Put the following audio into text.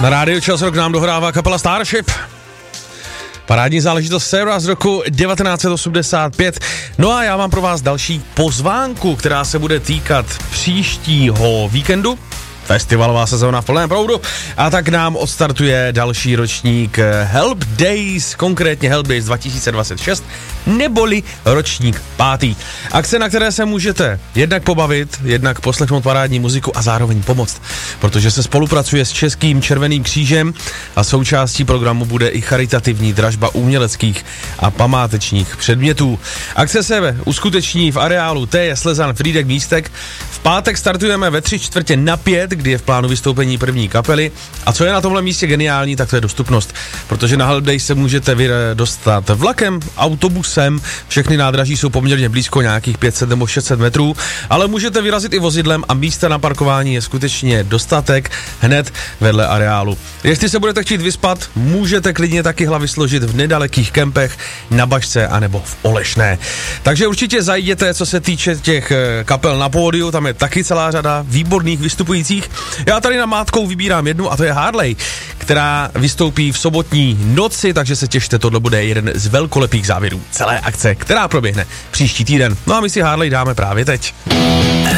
Na rádiu Čas Rock nám dohrává kapela Starship. Parádní záležitost Sarah z roku 1985. No a já mám pro vás další pozvánku, která se bude týkat příštího víkendu. Festivalová sezóna v plném proudu. A tak nám odstartuje další ročník Help Days, konkrétně Help Days 2026, neboli ročník 5. Akce, na které se můžete jednak pobavit, jednak poslechnout parádní muziku a zároveň pomoct, protože se spolupracuje s Českým Červeným křížem a součástí programu bude i charitativní dražba uměleckých a památečních předmětů. Akce se uskuteční v areálu T. Slezan Frýdek Místek. V pátek startujeme ve 3:45, kdy je v plánu vystoupení první kapely. A co je na tomhle místě geniální, tak to je dostupnost, protože na Help Days se můžete dostat vlakem, autobusem, všechny nádraží jsou poměrně blízko, nějakých 500 nebo 600 metrů, ale můžete vyrazit i vozidlem a místa na parkování je skutečně dostatek hned vedle areálu. Jestli se budete chtít vyspat, můžete klidně taky hlavy složit v nedalekých kempech na Bašce anebo v Olešné. Takže určitě zajděte, co se týče těch kapel na pódiu, tam je taky celá řada výborných vystupujících. Já tady na mátkou vybírám jednu a to je Harley, která vystoupí v sobotní noci, takže se těšte, tohle bude jeden z velkolepých závěrů celé akce, která proběhne příští týden. No a my si Harley dáme právě teď.